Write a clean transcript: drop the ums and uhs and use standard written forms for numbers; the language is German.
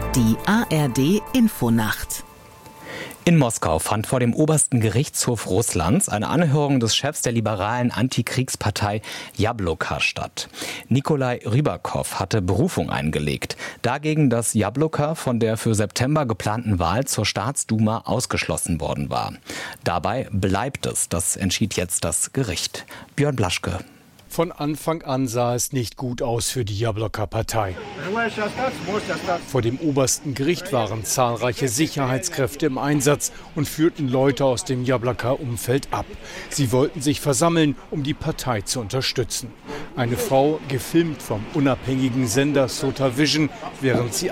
Die ARD Infonacht. In Moskau fand vor dem obersten Gerichtshof Russlands eine Anhörung des Chefs der liberalen Antikriegspartei Jabloka statt. Nikolai Rybakow hatte Berufung eingelegt. Dagegen, dass Jabloka von der für September geplanten Wahl zur Staatsduma ausgeschlossen worden war. Dabei bleibt es, das entschied jetzt das Gericht. Björn Blaschke. Von Anfang an sah es nicht gut aus für die Jabloka-Partei. Vor dem obersten Gericht waren zahlreiche Sicherheitskräfte im Einsatz und führten Leute aus dem Jabloka-Umfeld ab. Sie wollten sich versammeln, um die Partei zu unterstützen. Eine Frau, gefilmt vom unabhängigen Sender Sota Vision, während sie